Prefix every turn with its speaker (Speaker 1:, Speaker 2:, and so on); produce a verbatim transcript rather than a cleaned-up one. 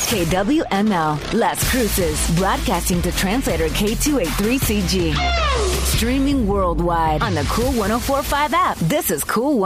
Speaker 1: K W M L, Las Cruces, broadcasting to translator K two eighty-three C G. Streaming worldwide on the Cool one oh four point five app. This is Cool